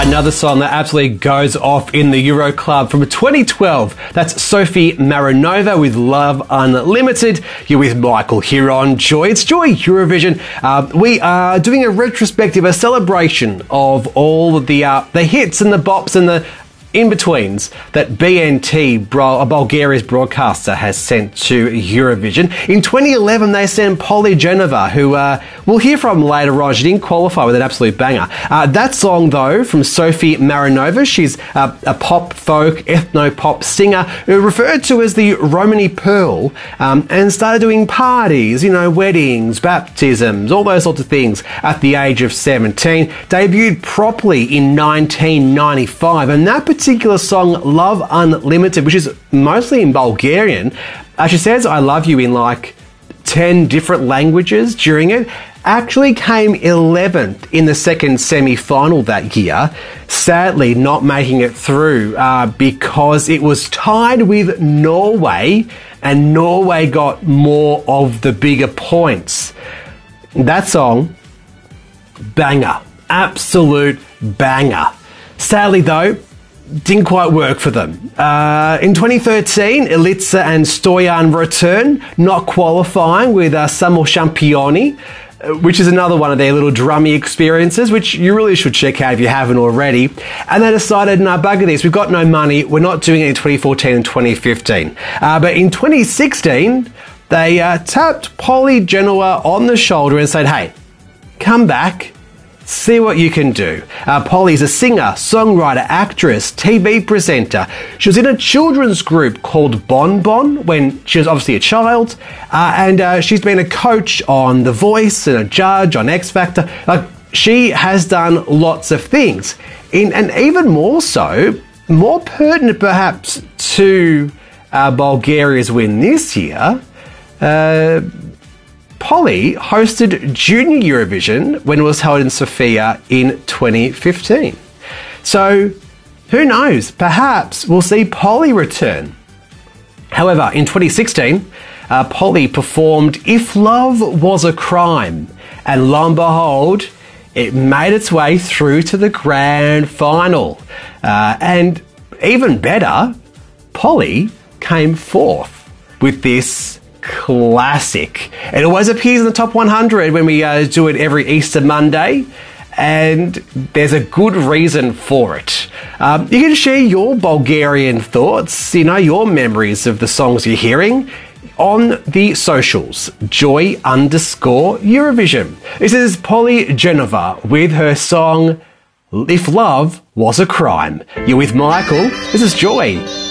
Another song that absolutely goes off in the Euro Club from 2012. That's Sophie Maranova with Love Unlimited. You're with Michael here on Joy. It's Joy Eurovision. We are doing a retrospective, a celebration of all of the hits and the bops and the in-betweens that BNT, Bulgaria's broadcaster, has sent to Eurovision. In 2011, they sent Polly Genova, who we'll hear from later on. She didn't qualify with an absolute banger. That song, though, from Sophie Maranova, she's a pop, folk, ethno-pop singer who referred to as the Romany Pearl, and started doing parties, weddings, baptisms, all those sorts of things at the age of 17. Debuted properly in 1995, and that particular song, Love Unlimited, which is mostly in Bulgarian, she says I love you in like 10 different languages during it, actually came 11th in the second semi-final that year, sadly not making it through because it was tied with Norway, and Norway got more of the bigger points. That song, banger, absolute banger. Sadly though, didn't quite work for them. In 2013, Elitsa and Stoyan return, not qualifying with Samo Championi, which is another one of their little drummy experiences, which you really should check out if you haven't already. And they decided, nah, bugger this, we've got no money, we're not doing it in 2014 and 2015. But in 2016, they tapped Polly Genova on the shoulder and said, hey, come back, see what you can do. Polly's a singer, songwriter, actress, TV presenter. She was in a children's group called Bon Bon when she was obviously a child, and she's been a coach on The Voice and a judge on X Factor. She has done lots of things. And even more so, more pertinent perhaps to Bulgaria's win this year, Polly hosted Junior Eurovision when it was held in Sofia in 2015. So, who knows? Perhaps we'll see Polly return. However, in 2016, Polly performed If Love Was a Crime, and lo and behold, it made its way through to the grand final. And even better, Polly came fourth with this classic. It always appears in the top 100 when we do it every Easter Monday, and there's a good reason for it. You can share your Bulgarian thoughts, your memories of the songs you're hearing on the socials, Joy_Eurovision. This is Polly Genova with her song If Love Was a Crime. You're with Michael. This is Joy.